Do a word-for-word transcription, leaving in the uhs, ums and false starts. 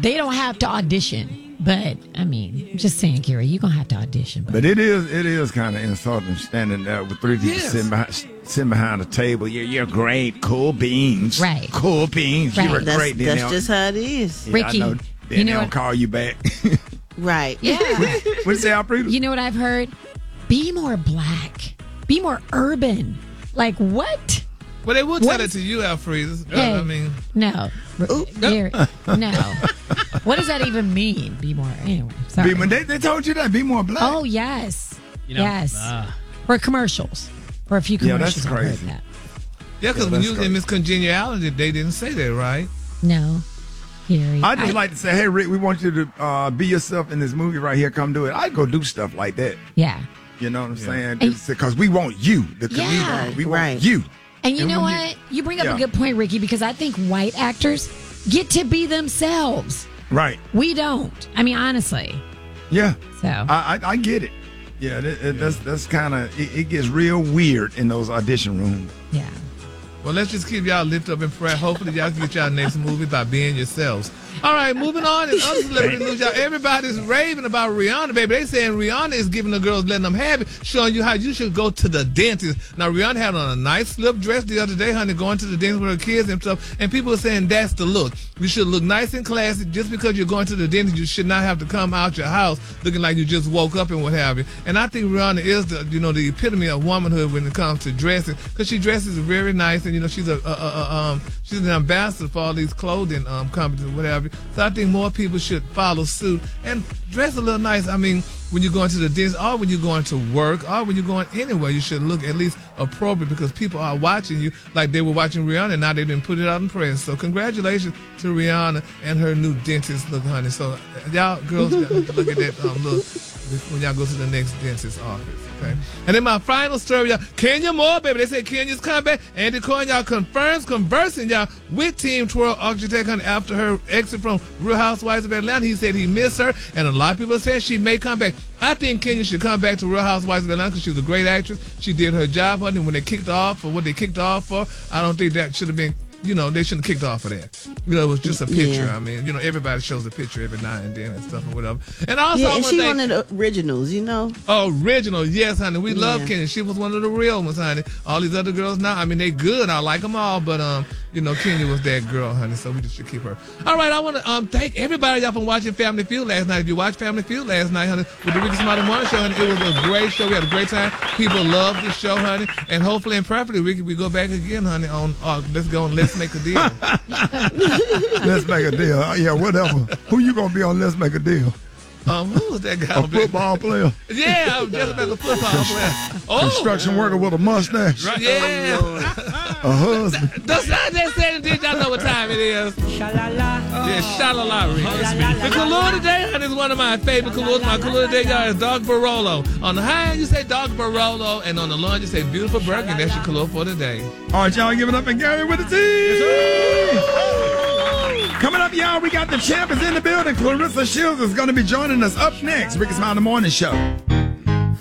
they don't have to audition. But, I mean, just saying, Gary, you're going to have to audition. But, but it is it is kind of insulting standing there with three people yes. sitting, behind, sitting behind a table. You're, you're great. Cool beans. Right. Cool beans. Right. You were that's, great. That's then just how it is. Yeah, Ricky, I know. Then you know they'll what? call you back. Right. Yeah. What you say, Alfredo? You know what I've heard? Be more black. Be more urban. Like, what? Well, they will tell What it is- to you, Alfredo. Hey, I mean, no. Ooh. Gary, no. What does that even mean? Be more. Anyway, sorry. Be, when they, they told you that. Be more black. Oh, yes. You know, yes. uh, For commercials. For a few Yeah, that's commercials. I've heard crazy. that. yeah, because Yeah, when that's you was crazy. in Miss Congeniality, they didn't say that, right? No. Gary. I just like to say, hey, Rick, we want you to uh, be yourself in this movie right here. Come do it. I go do stuff like that. Yeah. You know what I'm saying? And- Because we want you, the Yeah. comedian. We Right. want you. And you And know when what? You, bring up Yeah. a good point, Ricky, because I think white actors get to be themselves. Right. We don't. I mean, honestly. Yeah. So. I, I, I get it. Yeah, that, that, that's that's kind of, it, it gets real weird in those audition rooms. Yeah. Well, let's just keep y'all lifted up in prayer. Hopefully, y'all can get y'all next movie by being yourselves. All right, moving on. In other celebrity news, y'all, everybody's raving about Rihanna, baby. They saying Rihanna is giving the girls, letting them have it, showing you how you should go to the dentist. Now, Rihanna had on a nice slip dress the other day, honey, going to the dentist with her kids and stuff, and people are saying that's the look. You should look nice and classy. Just because you're going to the dentist, you should not have to come out your house looking like you just woke up and what have you. And I think Rihanna is the, you know, the epitome of womanhood when it comes to dressing, because she dresses very nice, and you know, she's a, a, a, a um, she's an ambassador for all these clothing um companies and whatever. So I think more people should follow suit and dress a little nice. I mean, when you're going to the dentist, or when you're going to work, or when you're going anywhere, you should look at least appropriate, because people are watching you like they were watching Rihanna, and now they didn't put it out in press. So congratulations to Rihanna and her new dentist look, honey. So y'all girls got to look at that um, look when y'all go to the next dentist's office. Okay. And then my final story, y'all, Kenya Moore, baby. They said Kenya's comeback. Andy Cohen, y'all, confirms conversing, y'all, with Team Twirl Architect, honey, after her exit from Real Housewives of Atlanta. He said he missed her, and a lot of people are saying she may come back. I think Kenya should come back to Real Housewives of Atlanta because she was a great actress. She did her job, honey. When they kicked her off for what they kicked her off for, I don't think that should have been, you know, they shouldn't have kicked off for that. You know, it was just a picture. Yeah. I mean, you know, everybody shows a picture every now and then and stuff or whatever. And also, Yeah, I and wanna she thank- one of the originals, you know. Original, yes, honey. We love Yeah. Kenya. She was one of the real ones, honey. All these other girls now, I mean, they good. I like them all, but um, you know, Kenya was that girl, honey. So we just should keep her. All right, I want to um thank everybody y'all for watching Family Feud last night. If you watched Family Feud last night, honey, with the Ricky Smiley Morning Show, honey, it was a great show. We had a great time. People love this show, honey, and hopefully and preferably, Ricky, we go back again, honey. On uh, let's go and let's make a deal. Let's make a deal. Uh, Yeah, whatever. Who you going to be on Let's Make a Deal? Um, who was that guy? A football player? Yeah, I was just about the football player. Oh, Construction worker with a mustache? yeah. A husband? Don't stop that saying. Did y'all know what time it is? Sha-la-la. Yeah, sha-la-la, Rick. The Kahlua today, honey, is one of my favorite Kahluas. My Kahlua today, y'all, is Dog Barolo. On the high end, you say Dog Barolo, and on the low end, you say Beautiful Burger, and that's your Kahlua for today. All right, y'all, give it up and Gary with the team. Coming up, y'all, we got the champions in the building. Clarissa Shields is going to be joining us up next. Ricky Smiley Morning Show.